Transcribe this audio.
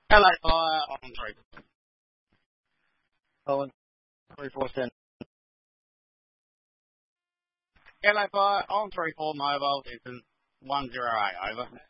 Hello, on 3. Owen, 3410. Hello, on 3-4 mobile, it's 108, over.